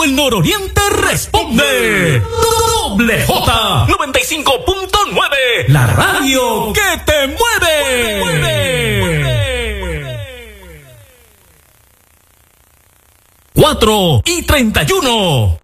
todo el nororiente responde. Doble J 95.9, la radio que te mueve. 4:31.